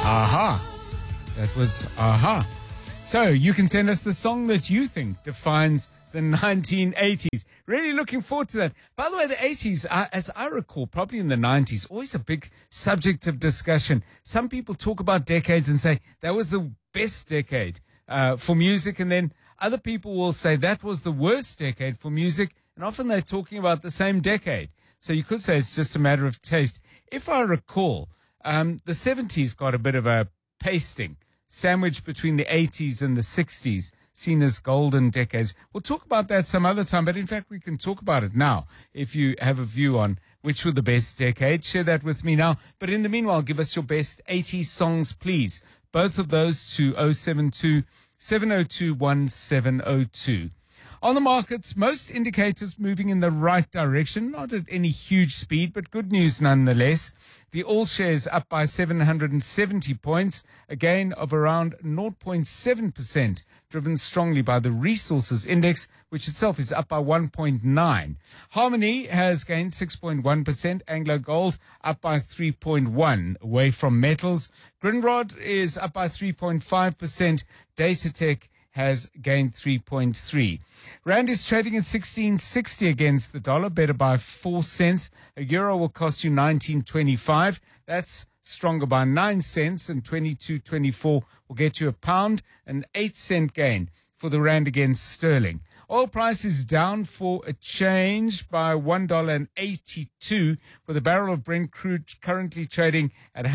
Aha. That was Aha. So you can send us the song that you think defines the 1980s. Really looking forward to that. By the way, the 80s, as I recall, probably in the 90s, always a big subject of discussion. Some people talk about decades and say that was the best decade for music, and then other people will say that was the worst decade for music, and often they're talking about the same decade. So you could say it's just a matter of taste. If I recall, the 70s got a bit of a pasting, sandwiched between the 80s and the 60s, seen as golden decades. We'll talk about that some other time, but in fact, we can talk about it now. If you have a view on which were the best decades, share that with me now. But in the meanwhile, give us your best 80s songs, please. Both of those to 072 702 1702. On the markets, most indicators moving in the right direction, not at any huge speed, but good news nonetheless. The All Shares up by 770 points, a gain of around 0.7%, driven strongly by the Resources Index, which itself is up by 1.9. Harmony has gained 6.1%, Anglo Gold up by 3.1%, away from metals. Grindrod is up by 3.5%, Datatech has gained 3.3. Rand is trading at 16.60 against the dollar, better by 4 cents. A euro will cost you 19.25. That's stronger by 9 cents, and 22.24 will get you a pound, an 8-cent gain for the rand against sterling. Oil price is down for a change by $1.82, with a barrel of Brent crude currently trading at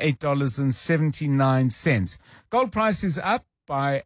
$108.79. Gold price is up by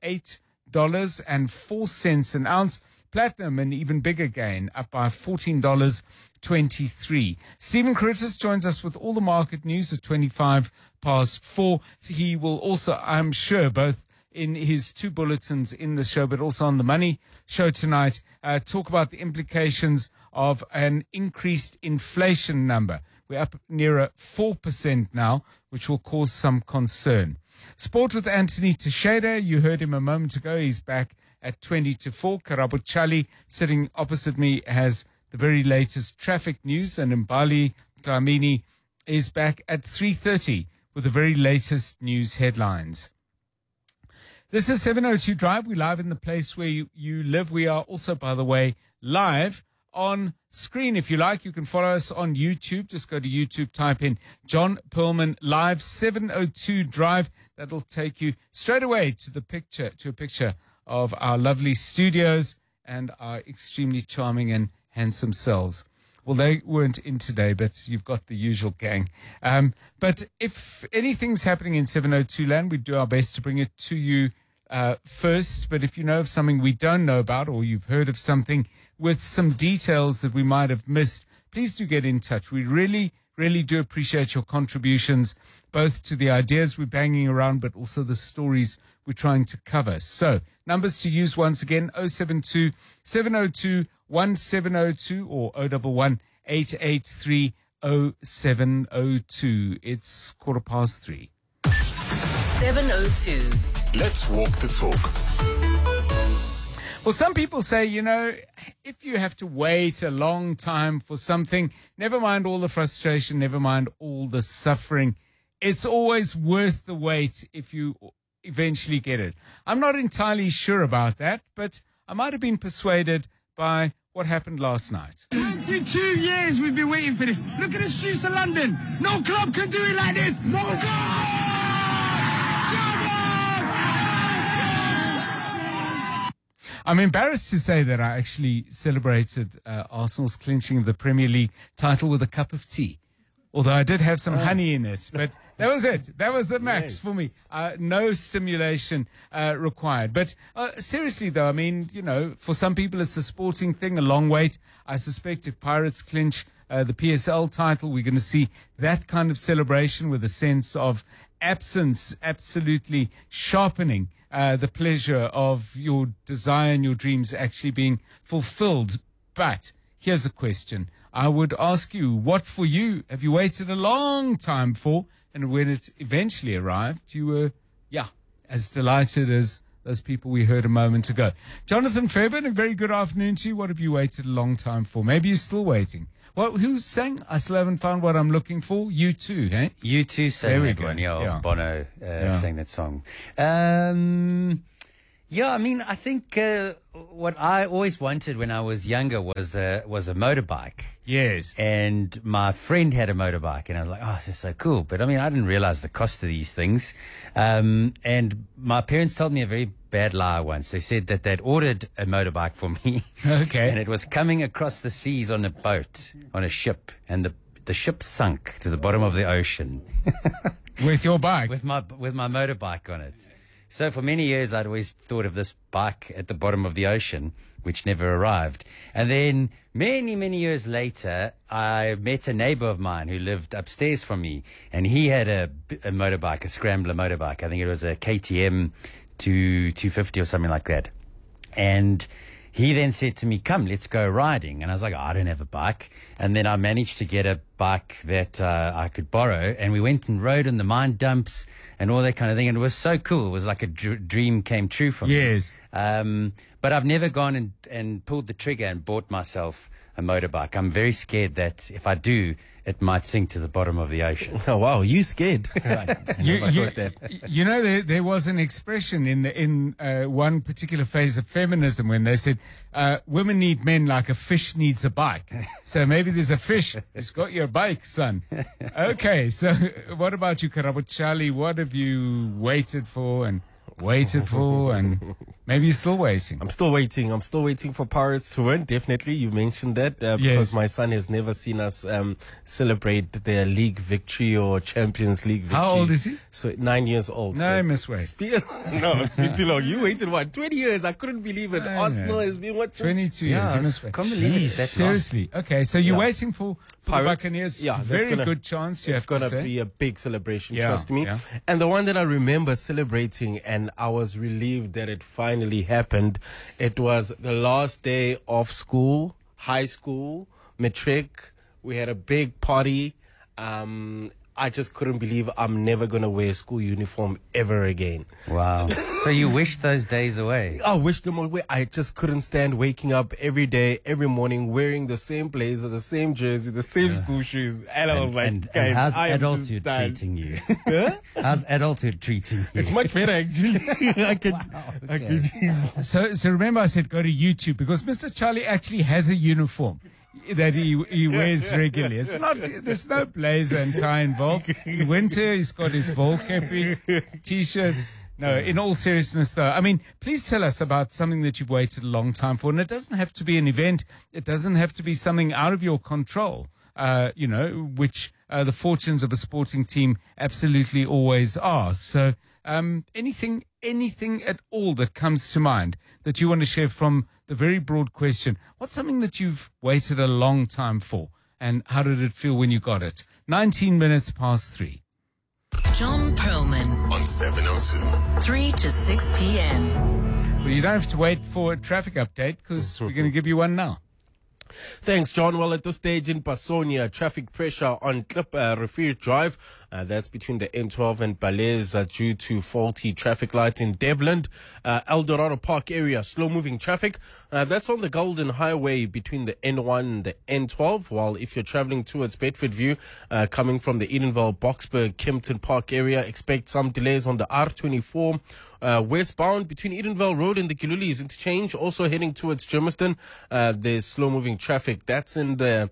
$8.04 an ounce. Platinum, an even bigger gain, up by $14.23. Stephen Curtis joins us with all the market news at 4:25. He will also, I'm sure, both in his two bulletins in the show, but also on the Money Show tonight, talk about the implications of an increased inflation number. We're up nearer 4% now, which will cause some concern. Sport with Anthony Teixeira. You heard him a moment ago. He's back at 20-4. Karabo Chali, sitting opposite me, has the very latest traffic news. And Mbali Dlamini is back at 3:30 with the very latest news headlines. This is 702 Drive. We're live in the place where you live. We are also, by the way, live on screen. If you like, you can follow us on YouTube. Just go to YouTube, type in John Perlman Live 702 Drive. That'll take you straight away to a picture of our lovely studios and our extremely charming and handsome selves. Well, they weren't in today, but you've got the usual gang. But if anything's happening in 702 land, we do our best to bring it to you first. But if you know of something we don't know about, or you've heard of something with some details that we might have missed, please do get in touch. We really do appreciate your contributions, both to the ideas we're banging around, but also the stories we're trying to cover. So, numbers to use once again, 072 702 1702 or 011 883 0702. It's 3:15. 702. Let's walk the talk. Well, some people say, if you have to wait a long time for something, never mind all the frustration, never mind all the suffering, it's always worth the wait if you eventually get it. I'm not entirely sure about that, but I might have been persuaded by what happened last night. 22 years we've been waiting for this. Look at the streets of London. No club can do it like this. No club! I'm embarrassed to say that I actually celebrated Arsenal's clinching of the Premier League title with a cup of tea. Although I did have some honey in it, but that was it. That was the max for me. No stimulation required. But seriously, though, I mean, for some people it's a sporting thing, a long wait. I suspect if Pirates clinch the PSL title, we're going to see that kind of celebration with a sense of absence, absolutely sharpening the pleasure of your desire and your dreams actually being fulfilled. But here's a question. I would ask you, what for you have you waited a long time for? And when it eventually arrived, you were, as delighted as those people we heard a moment ago. Jonathan Fairbairn, a very good afternoon to you. What have you waited a long time for? Maybe you're still waiting. Well, who sang I Still Haven't Found What I'm Looking For? U2, eh? U2 sang that one, yeah. Bono sang that song. Yeah, I mean, I think what I always wanted when I was younger was a motorbike. Yes. And my friend had a motorbike, and I was like, oh, this is so cool. But I mean, I didn't realize the cost of these things. And my parents told me a very bad lie once. They said that they'd ordered a motorbike for me. Okay. And it was coming across the seas on a boat, on a ship. And the ship sunk to the bottom of the ocean. With your bike? With my motorbike on it. So for many years, I'd always thought of this bike at the bottom of the ocean, which never arrived. And then many, many years later, I met a neighbor of mine who lived upstairs from me. And he had a motorbike, a scrambler motorbike. I think it was a KTM 250 or something like that. And he then said to me, come, let's go riding. And I was like, oh, I don't have a bike. And then I managed to get a bike that I could borrow. And we went and rode in the mine dumps and all that kind of thing. And it was so cool. It was like a dream came true for me. Yes. But I've never gone and pulled the trigger and bought myself a motorbike. I'm very scared that if I do, it might sink to the bottom of the ocean. Oh, wow. You scared? You know, there was an expression in one particular phase of feminism when they said, women need men like a fish needs a bike. So maybe there's a fish who's got your bike, son. Okay, so what about you, Karabo Charlie? What have you waited for and maybe you're still waiting? I'm still waiting for Pirates to win. Definitely. You mentioned that because Yes. my son has never seen us celebrate their league victory or Champions League victory. How old is he? So 9 years old. No, so I it's- must wait. it's been too long. You waited, what, 20 years? I couldn't believe it. I Arsenal know. has been, what, since 22 years. You must wait. Can't believe it's that long. Seriously. Okay, so you're Yeah. waiting for the Pirates? Buccaneers. Yeah, that's very gonna- good chance, you It's have going to to say. be a big celebration, Yeah, trust me. yeah. And the one that I remember celebrating, and I was relieved that it finally happened, it was the last day of school, high school, matric. We had a big party. I just couldn't believe I'm never going to wear a school uniform ever again. Wow. So you wish those days away? I wish them away. I just couldn't stand waking up every day, every morning, wearing the same blazer, the same jersey, the same school shoes. And I was like, and guys, how's I am just adulthood done. treating you? How's adulthood treating you? It's much better, actually. I could So remember I said go to YouTube because Mr. Charlie actually has a uniform that he wears regularly. It's not, there's no blazer and tie involved. In winter, he's got his Volkeppie t-shirts. No, in all seriousness though, I mean, please tell us about something that you've waited a long time for. And it doesn't have to be an event. It doesn't have to be something out of your control, which the fortunes of a sporting team absolutely always are. So anything at all that comes to mind that you want to share from the very broad question, what's something that you've waited a long time for? And how did it feel when you got it? 19 minutes past 3. John Perlman, On 702. 3 to 6 p.m. Well, you don't have to wait for a traffic update because we're going to give you one now. Thanks, John. Well, at this stage in Pasonia, traffic pressure on Klip Rafir Drive. That's between the N12 and Balaise due to faulty traffic light in Devland. El Dorado Park area, slow-moving traffic. That's on the Golden Highway between the N1 and the N12. While if you're traveling towards Bedfordview, coming from the Edenville, Boksburg, Kempton Park area, expect some delays on the R24 westbound between Edenville Road and the Gilulis interchange. Also heading towards Germiston, there's slow-moving traffic. That's on the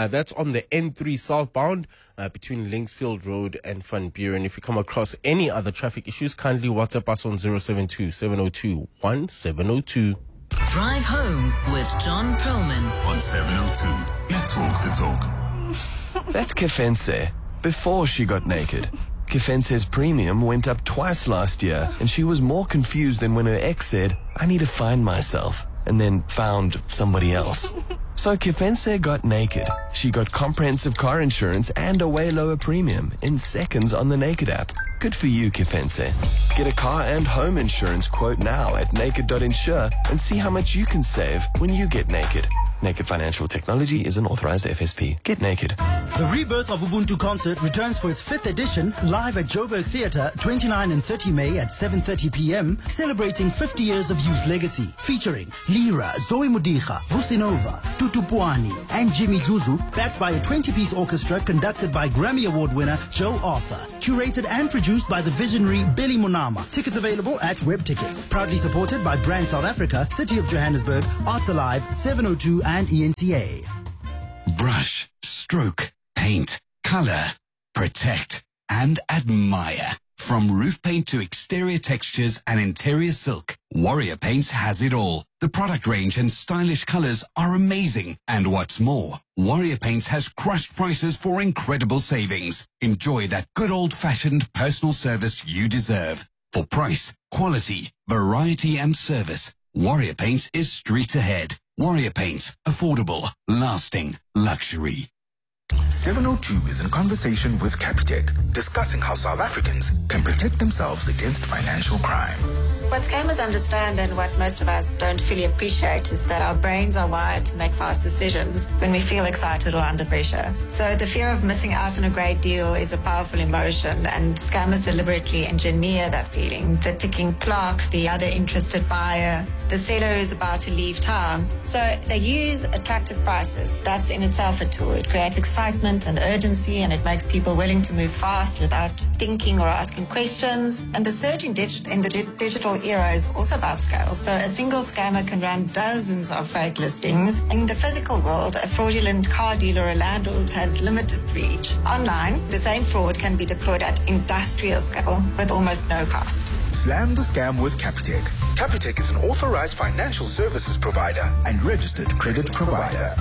N3 southbound between Linksfield Road and Van Buren. If you come across any other traffic issues, kindly WhatsApp us on 072-702-1702. Drive home with John Perlman. On 702. Let's walk the talk. That's Kefense, before she got naked. Kefense's premium went up twice last year, and she was more confused than when her ex said, I need to find myself, and then found somebody else. So Kefense got naked. She got comprehensive car insurance and a way lower premium in seconds on the Naked app. Good for you, Kefense. Get a car and home insurance quote now at naked.insure and see how much you can save when you get naked. Naked Financial Technology is an authorized FSP. Get naked. The rebirth of Ubuntu Concert returns for its 5th edition live at Joburg Theatre, 29 and 30 May at 7:30 p.m., celebrating 50 years of youth legacy. Featuring Lira, Zoe Modiga, Vusinova, Tutu Puani, and Jimmy Zuzu, backed by a 20-piece orchestra conducted by Grammy Award winner Joe Arthur. Curated and produced by the visionary Billy Munama. Tickets available at Web Tickets. Proudly supported by Brand South Africa, City of Johannesburg, Arts Alive, 702 and ENCA. Brush, stroke, paint, color, protect, and admire. From roof paint to exterior textures and interior silk, Warrior Paints has it all. The product range and stylish colors are amazing. And what's more, Warrior Paints has crushed prices for incredible savings. Enjoy that good old-fashioned personal service you deserve. For price, quality, variety, and service, Warrior Paints is street ahead. Warrior Paints, affordable, lasting, luxury. 702 is in conversation with Capitec, discussing how South Africans can protect themselves against financial crime. What scammers understand and what most of us don't fully appreciate is that our brains are wired to make fast decisions when we feel excited or under pressure. So the fear of missing out on a great deal is a powerful emotion, and scammers deliberately engineer that feeling. The ticking clock, the other interested buyer, the seller who's about to leave town. So they use attractive prices. That's in itself a tool. It creates excitement and urgency, and it makes people willing to move fast without thinking or asking questions. And the surge in the digital era is also about scale. So a single scammer can run dozens of fake listings. In the physical world, a fraudulent car dealer or landlord has limited reach. Online, the same fraud can be deployed at industrial scale with almost no cost. Slam the scam with Capitec. Capitec is an authorized financial services provider and registered credit provider.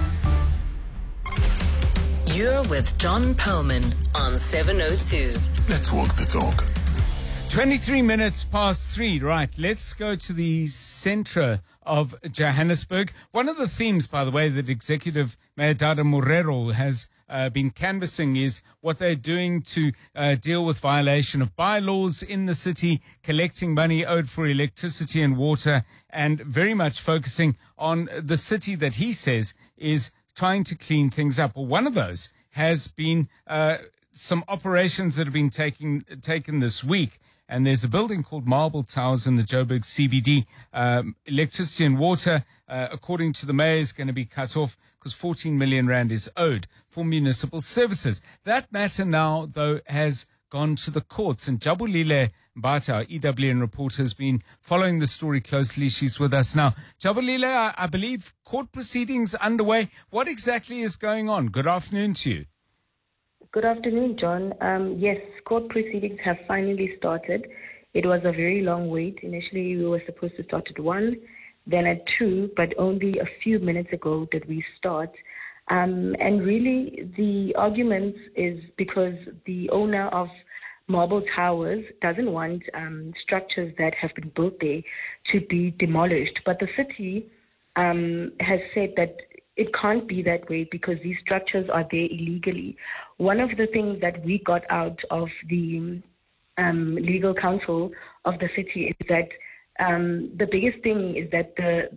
You're with John Perlman on 702. Let's walk the talk. 23 minutes past 3. Right, let's go to the centre of Johannesburg. One of the themes, by the way, that Executive Mayor Dada Morero has been canvassing is what they're doing to deal with violation of bylaws in the city, collecting money owed for electricity and water, and very much focusing on the city that he says is trying to clean things up. Well, one of those has been some operations that have been taken this week. And there's a building called Marble Towers in the Joburg CBD. Electricity and water, according to the mayor, is going to be cut off because 14 million rand is owed for municipal services. That matter now, though, has gone to the courts. And Jabulile Mbata, our EWN reporter, has been following the story closely. She's with us now. Jabulile, I believe court proceedings underway. What exactly is going on? Good afternoon to you. Good afternoon, John. Yes, court proceedings have finally started. It was a very long wait. Initially, we were supposed to start at 1, then at 2, but only a few minutes ago did we start. And really, the argument is because the owner of Marble Towers doesn't want structures that have been built there to be demolished. But the city has said that it can't be that way because these structures are there illegally. One of the things that we got out of the legal counsel of the city is that the biggest thing is that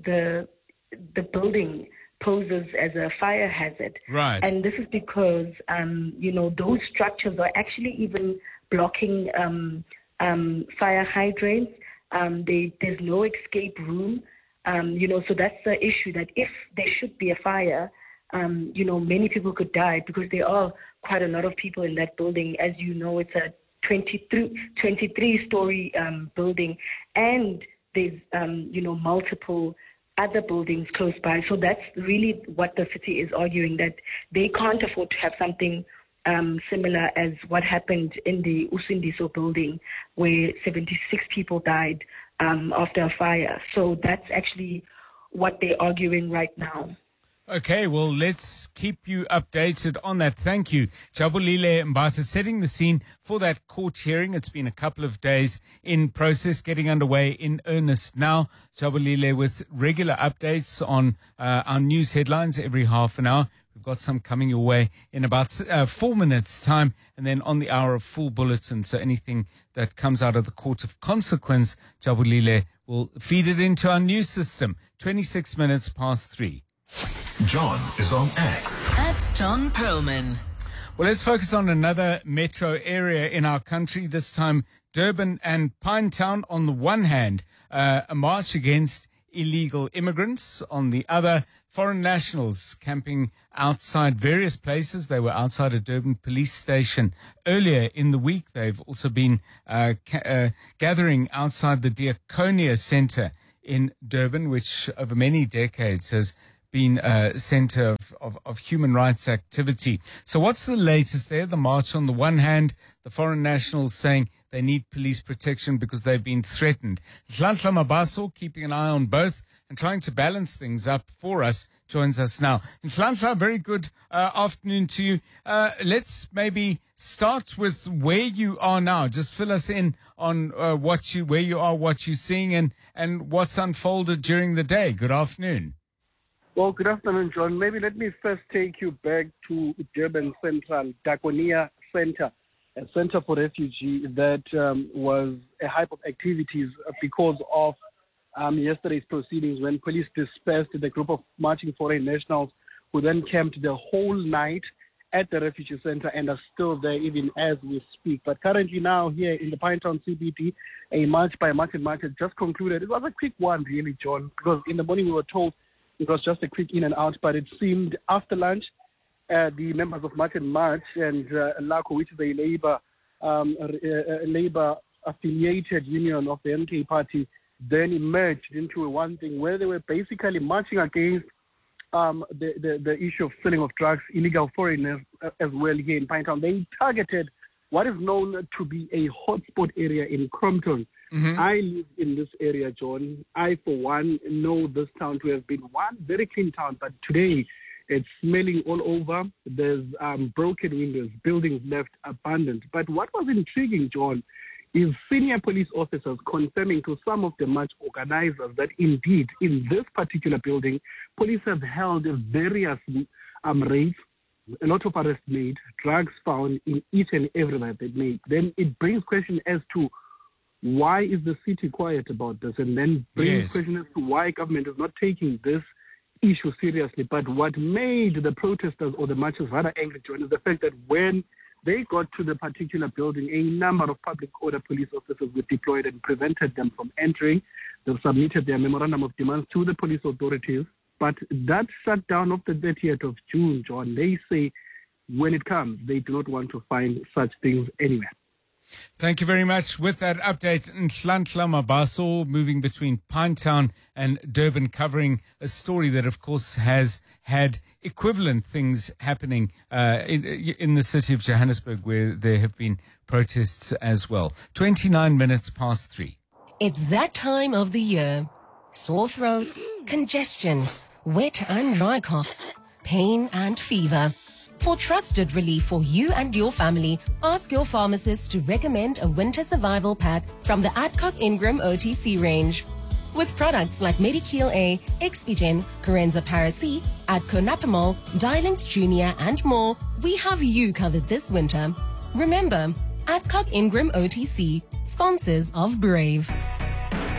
the building poses as a fire hazard. Right. And this is because, those structures are actually even blocking fire hydrants. There's no escape room. So that's the issue, that if there should be a fire, many people could die because there are quite a lot of people in that building. As you know, it's a 23-story building, and there's, multiple other buildings close by. So that's really what the city is arguing, that they can't afford to have something similar as what happened in the Usindiso building, where 76 people died after a fire. So that's actually what they're arguing right now. Okay, well, let's keep you updated on that. Thank you. Jabulile Mbata setting the scene for that court hearing. It's been a couple of days in process, getting underway in earnest now. Jabulile with regular updates on our news headlines every half an hour. We've got some coming your way in about 4 minutes' time, and then on the hour of full bulletin. So anything that comes out of the court of consequence, Jabulile will feed it into our news system. 26 minutes past 3. John is on X. At John Perlman. Well, let's focus on another metro area in our country, this time Durban and Pinetown on the one hand, a march against illegal immigrants, on the other, foreign nationals camping outside various places. They were outside a Durban police station earlier in the week. They've also been gathering outside the Diaconia Centre in Durban, which over many decades has been a center of human rights activity. So what's the latest there? The march on the one hand, the foreign nationals saying they need police protection because they've been threatened. Nhlanhla Mabaso, keeping an eye on both and trying to balance things up for us, joins us now. Nhlanhla, very good afternoon to you. Let's maybe start with where you are now. Just fill us in on where you are, what you're seeing, and what's unfolded during the day. Good afternoon. Well, good afternoon, John. Maybe let me first take you back to Durban Central, Diaconia Center, a center for refugees that was a hype of activities because of yesterday's proceedings when police dispersed the group of marching foreign nationals who then camped the whole night at the refugee center and are still there even as we speak. But currently now here in the Pinetown CBD, a march by Martin Market just concluded. It was a quick one really, John, because in the morning we were told it was just a quick in and out, but it seemed after lunch, the members of Martin March and LACO, which is a Labour-affiliated union of the MK party, then emerged into one thing where they were basically marching against the issue of selling of drugs, illegal foreigners as well here in Pinetown. They targeted what is known to be a hotspot area in Crompton. Mm-hmm. I live in this area, John. I, for one, know this town to have been one very clean town, but today it's smelling all over. There's broken windows, buildings left abandoned. But what was intriguing, John, is senior police officers confirming to some of the march organizers that indeed in this particular building, police have held various raids, a lot of arrests made, drugs found in each and every night they made. Then it brings question as to why is the city quiet about this? And then brings question as to why government is not taking this issue seriously. But what made the protesters or the marchers rather angry, John, is the fact that when they got to the particular building, a number of public order police officers were deployed and prevented them from entering. They've submitted their memorandum of demands to the police authorities. But that shutdown of the 30th of June, John, they say when it comes, they do not want to find such things anywhere. Thank you very much. With that update, Nhlanhla Mabaso moving between Pinetown and Durban, covering a story that, of course, has had equivalent things happening in the city of Johannesburg, where there have been protests as well. 29 minutes past 3. It's that time of the year. Sore throats, congestion, wet and dry coughs, pain and fever. For trusted relief for you and your family, ask your pharmacist to recommend a winter survival pack from the Adcock Ingram OTC range. With products like Medikil A, Expigen, Corenza Paracy, Adconapamol, Dilinct Junior and more, we have you covered this winter. Remember, Adcock Ingram OTC, sponsors of Brave.